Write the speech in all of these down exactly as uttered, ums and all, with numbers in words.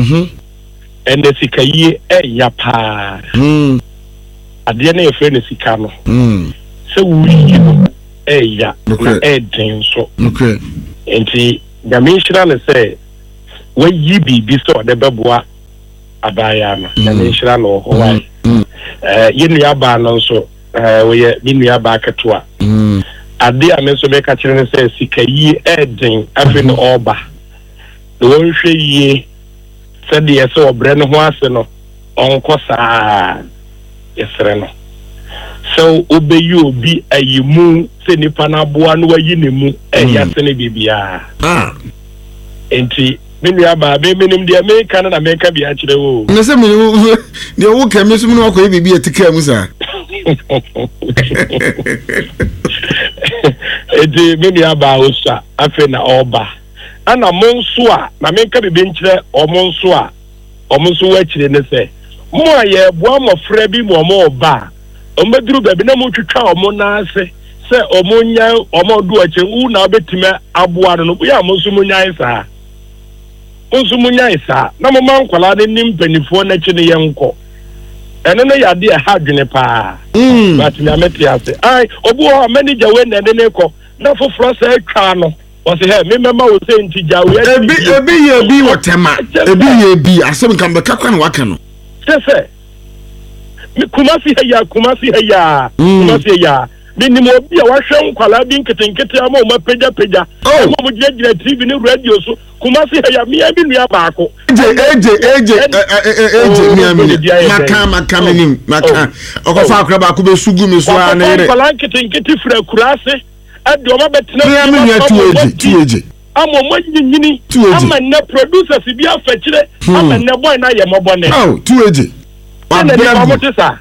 Mhm. And the sikaye e yapa. Mm. Ade na efe ne sika no. Mm. Se wuyi no e ya Okay. na e den so. Okay. Enti Gamishra ne say we yi bibi so de beboa abaya no. Gamishra no ho wai. Eh yenu ya ba no so eh we ye yenu ya ba ketua. Mm. Ade a me so be ka kire ne say sikayi e den afi no oba. The one hwe yi said the so obre no ho ase no onko saa yesre no. So obeyi obi ayimu se nipa na boa no wayi ne mu e yase ne bibia. Ah. Enti menu aba be menim de America na America bia kire wo. Na se me de wo ka me so no akoy bibi etika mu sa. Edi menu aba osa afi na oba. Ana monso a na America bibi nkire omonso a omonso wa kire ne se. Mo aye boa mo fra bi mo mo oba. Ombeduru baby na mo twitwa omo na ase se omo nya omo do ache u na obetime aboa no ya mo so mo nya isa onso mo nya isa na mo man kwala ne nimpanifo na chi ne yenko ene ne yade e ha dwene pa Mm. but me ameti ase ai obu ho manager we na ne ko na foforo se twa no o se he me mema wo se nti jawe Ebi ebi ye bi wotema. Ebi ye bi asem kan be kakwa na waka no. se se Kumasi heya kumasi heya kumasi heya bini mo bi a wahwe nkwala bi nketenkete ama o mapeja peja ama mo gina gina T V ni radio so kumasi heya mi abi nua baako eje eje eje eje mi ami maka maka menim maka okofa akra baako be sugu mi so a na ire nkwala nketenkete fra kurase ade o ma betena mi ami nua tu eje tu eje ama mo nyinyini ama na producers bi afakire ama na boy na ye mobone oh tu eje Abia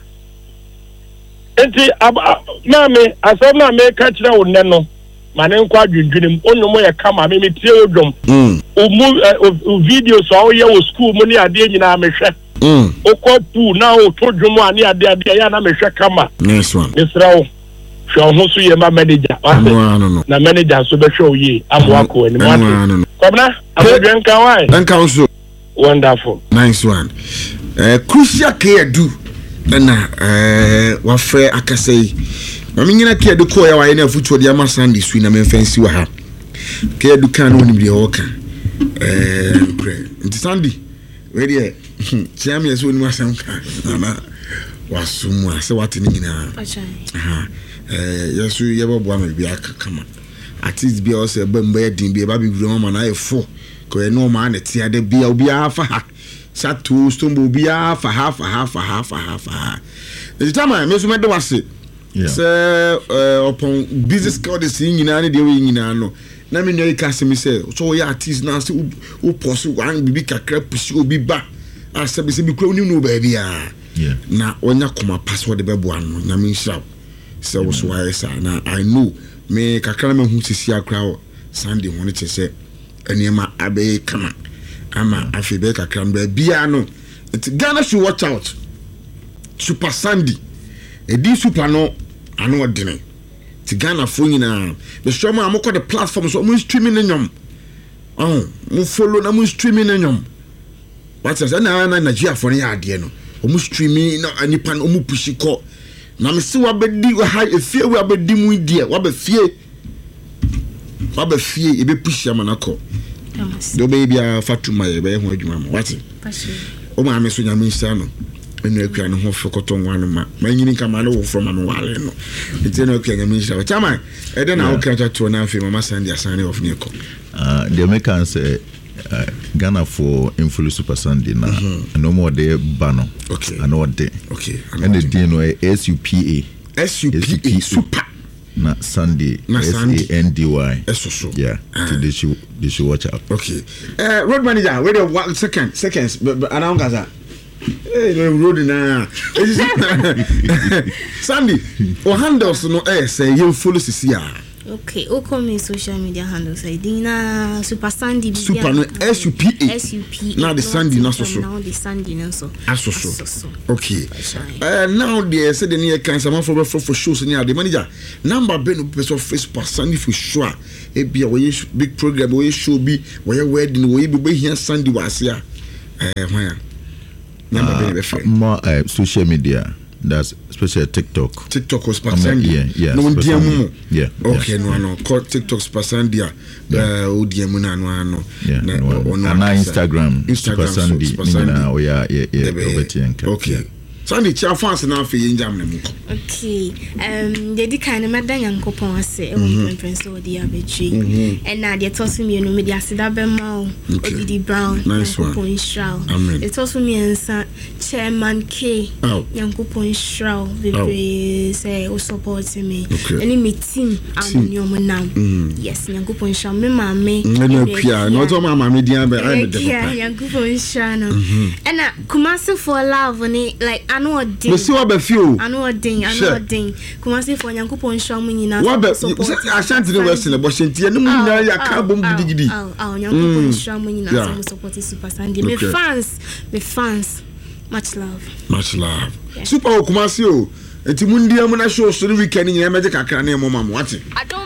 enti mame asem na me ka kire wo ne no mane nkwa adwundwunim onyomo ye kama me metie odwom mm o video so wo ye wo school mu ni ade nyina me hwe mm okopu na o to dwom ani ade ade ya na me hwe kama nice one Israel hwe ho so ye ma manager na manager so be hwe ye amwa ko ani mo kwabna abodwen kan wai dan kan so wonderful nice one eh crucial care do na eh wa frɛ akasai mami nyina care do ko ya wa na futuo de ama Sunday sui na memfansi wa ha care do kan onim de oka eh pre nti Sunday we de chiam yeso onim asam ka na wasumu ase wate ni nyina aha eh yeso yebo ma bi aka kama at least bi o se bamba ya din bi ba bi buru mama na efo ko e no ma na ti ade bi obi afa ha Satu stumbo bia fa half half half half. The time me so me do wase. Say upon business card is nyina na de we nyina no. Na me no ka se me say so ya artist na se u post wan bibi kakra pusi obi ba. Asa be se bi kura nim no ba bia. Yeah. Na onya koma password be bo ano na me nshira. Se wo so why sa na I know me kakra me hu sisi akra Sunday won che se eniema abe kama. Ama afibe kakra mba bia no Ghana should watch out. Super Sandy edi super no ano odene ti Ghana fo nyina be show ma amoko the platform so mo streaming nyom oh mo follow na mo streaming nyom what is na na Nigeria fo ne ade no mo streaming na anipa no mo pushi ko na me se wa bedi wa ha efie wa bedi mu die wa be fie wa be fie e be pushi amanako do baby a fatuma ye be ho adwuma mo what o ma me so nya me nsa no enu akua ne ho fokoto nwan ma manyini kama no wo from anu wale no ite no akua nya me nsa chama e de na wo kracha to na afi mama Sunday asane of ne ko ah the Americans say uh, Ghana for influence Super Sunday na no more de bano okay and what day okay and the D no S U P A S U P A super na Sunday S A N D Y eso so yeah so they should they should watch out okay uh road manager wait a one second seconds but around Gaza eh road na Sunday or handles no eh say you follow sisi a okay o come social media handles I dina Super Sunday super no S U P A S U P A now the Sunday na so so now the Sunday na so aso so okay uh now there say the near can some for for shows near the manager number be no person Facebook Sunday for sure e bia we big program we show bi we wedding we be here Sunday was here Eh, why? Number uh, more uh, social media. That's especially TikTok. TikTok was Passandia. Yeah, yeah. No D M. Yeah. Okay, yeah. no, no. Call TikTok Passandia. Uh, O D M na no no. Yeah. No, no, no, no, Instagram. Instagram. Passandia. Oh yeah, yeah, yeah. Okay. Sandy, chia fans na fe yinjam na mu. Okay. Um, they di kind of madan yankopon ase e won prince o di abetri. And na they toss me no me di asida be ma o. Odidi Brown. Nice one. Yankopon Israel. Amen. They toss me ensa Chairman K. Oh. Yankopon Israel. We say o support me. Okay. Any me team am ni omo now. Yes, Yankopon Israel me ma me. No pia, no to mama me dia be I the Yeah, Yankopon Israel. And na Kumasi for love ni like I know what we see what be few. I know what ding, I know what ding. Kumasi for Yankopon show me nyina. What be I shan't know what's in the bush ntia no mu nyina ya ka bom gidigidi. Oh, oh, Yankopon show me nyina so support Super Sunday. Me fans, me fans. Much love. Much love. Super Kumasi o. Enti mu ndia mu na show so the weekend nyina me de kakra na e mo mam what? I don't